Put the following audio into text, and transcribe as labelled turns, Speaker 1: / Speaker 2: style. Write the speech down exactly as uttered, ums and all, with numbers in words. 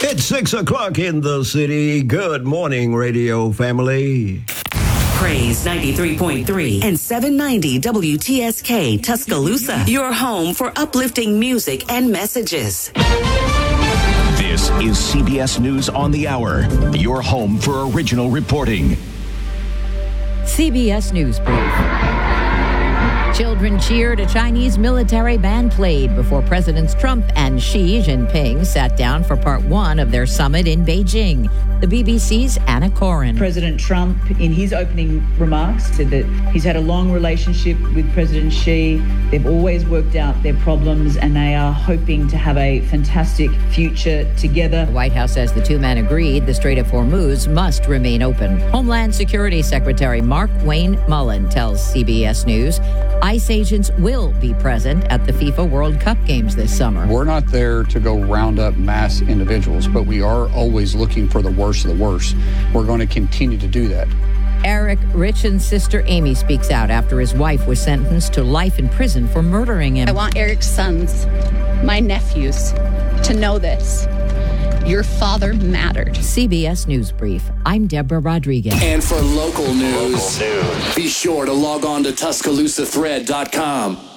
Speaker 1: It's six o'clock in the city. Good morning, radio family.
Speaker 2: Praise ninety-three point three and seven ninety W T S K Tuscaloosa. Your home for uplifting music and messages.
Speaker 3: This is C B S News on the Hour, your home for original reporting.
Speaker 4: C B S News Brief. Children cheered, a Chinese military band played before Presidents Trump and Xi Jinping sat down for part one of their summit in Beijing. The B B C's Anna Corin.
Speaker 5: President Trump, in his opening remarks, said that he's had a long relationship with President Xi. They've always worked out their problems and they are hoping to have a fantastic future together.
Speaker 4: The White House says the two men agreed the Strait of Hormuz must remain open. Homeland Security Secretary Mark Wayne Mullen tells C B S News ICE agents will be present at the FIFA World Cup games this summer.
Speaker 6: We're not there to go round up mass individuals, but we are always looking for the worst of the worst. We're going to continue to do that.
Speaker 4: Eric Rich's sister Amy speaks out after his wife was sentenced to life in prison for murdering him.
Speaker 7: I want Eric's sons, my nephews, to know this. Your father mattered.
Speaker 4: C B S News Brief. I'm Deborah Rodriguez.
Speaker 8: And for local news,
Speaker 3: Local news.
Speaker 8: be sure to log on to Tuscaloosa thread dot com.